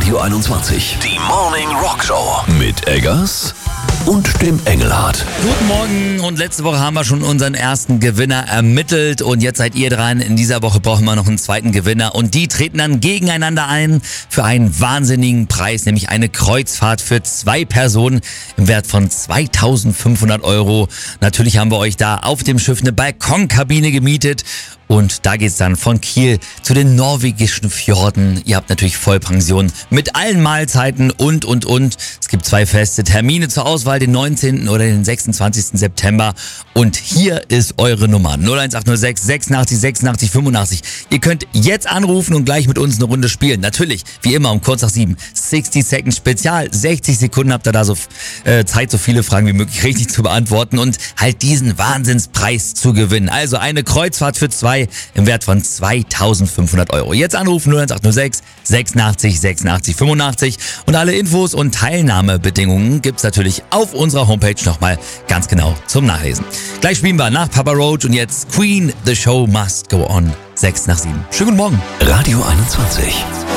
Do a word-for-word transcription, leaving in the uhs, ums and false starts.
Radio einundzwanzig. Die Morning Rock Show mit Eggers und dem Engelhardt. Guten Morgen, und letzte Woche haben wir schon unseren ersten Gewinner ermittelt und jetzt seid ihr dran. In dieser Woche brauchen wir noch einen zweiten Gewinner und die treten dann gegeneinander ein für einen wahnsinnigen Preis, nämlich eine Kreuzfahrt für zwei Personen im Wert von zweitausendfünfhundert Euro. Natürlich haben wir euch da auf dem Schiff eine Balkonkabine gemietet. Und da geht's dann von Kiel zu den norwegischen Fjorden. Ihr habt natürlich Vollpension mit allen Mahlzeiten und, und, und. Es gibt zwei feste Termine zur Auswahl, den neunzehnten oder den sechsundzwanzigsten September. Und hier ist eure Nummer null eins acht null sechs sechsundachtzig sechsundachtzig fünfundachtzig. Ihr könnt jetzt anrufen und gleich mit uns eine Runde spielen. Natürlich, wie immer um kurz nach sieben. sechzig Second Spezial. sechzig Sekunden habt ihr da so äh, Zeit, so viele Fragen wie möglich richtig zu beantworten und halt diesen Wahnsinnspreis zu gewinnen. Also eine Kreuzfahrt für zwei im Wert von zweitausendfünfhundert Euro. Jetzt anrufen null eins acht null sechs sechsundachtzig sechsundachtzig fünfundachtzig und alle Infos und Teilnahmebedingungen gibt's natürlich auf unserer Homepage nochmal ganz genau zum Nachlesen. Gleich spielen wir nach Papa Roach und jetzt Queen, The Show Must Go On. sechs nach sieben. Schönen guten Morgen. Radio einundzwanzig.